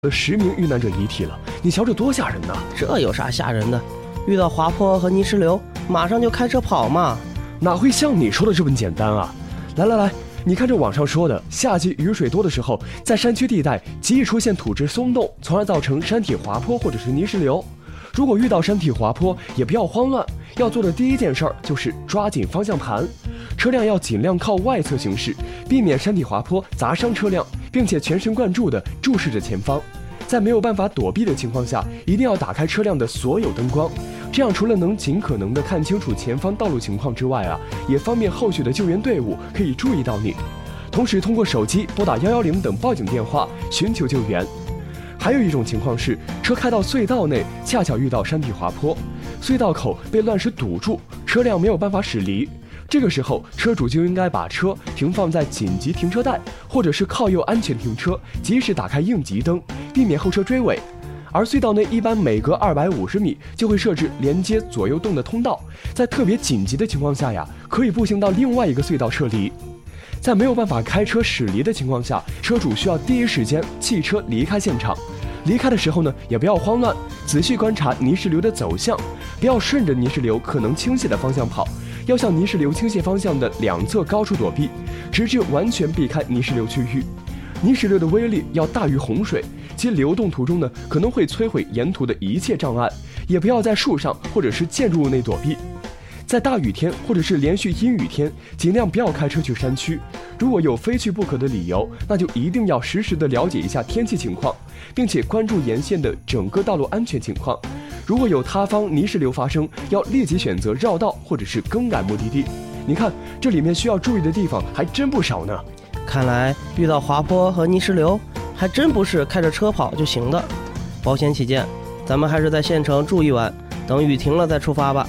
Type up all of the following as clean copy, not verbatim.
10名遇难者遗体了，你瞧这多吓人呐！ 这有啥吓人的？遇到滑坡和泥石流，马上就开车跑嘛。 哪会像你说的这么简单啊？来，你看这网上说的，夏季雨水多的时候，在山区地带极易出现土质松动，从而造成山体滑坡或者是泥石流。如果遇到山体滑坡，也不要慌乱，要做的第一件事儿就是抓紧方向盘，车辆要尽量靠外侧行驶，避免山体滑坡砸伤车辆，并且全神贯注地注视着前方。在没有办法躲避的情况下，一定要打开车辆的所有灯光，这样除了能尽可能地看清楚前方道路情况之外也方便后续的救援队伍可以注意到你，同时通过手机拨打110等报警电话寻求救援。还有一种情况是，车开到隧道内，恰巧遇到山体滑坡，隧道口被乱石堵住，车辆没有办法驶离。这个时候，车主就应该把车停放在紧急停车带，或者是靠右安全停车，及时打开应急灯，避免后车追尾。而隧道内一般每隔250米就会设置连接左右洞的通道，在特别紧急的情况下可以步行到另外一个隧道撤离。在没有办法开车驶离的情况下，车主需要第一时间弃车离开现场。离开的时候呢，也不要慌乱，仔细观察泥石流的走向，不要顺着泥石流可能倾泻的方向跑，要向泥石流倾泻方向的两侧高处躲避，直至完全避开泥石流区域。泥石流的威力要大于洪水，其流动途中呢，可能会摧毁沿途的一切障碍，也不要在树上或者是建筑物内躲避。在大雨天或者是连续阴雨天，尽量不要开车去山区。如果有非去不可的理由，那就一定要实时的了解一下天气情况，并且关注沿线的整个道路安全情况。如果有他方泥石流发生，要立即选择绕道或者是更改目的地。你看，这里面需要注意的地方还真不少呢。 看来遇到滑坡和泥石流，还真不是开着车跑就行的。保险起见，咱们还是在县城住一晚，等雨停了再出发吧。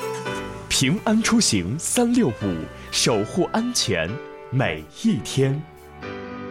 平安出行365，守护安全每一天。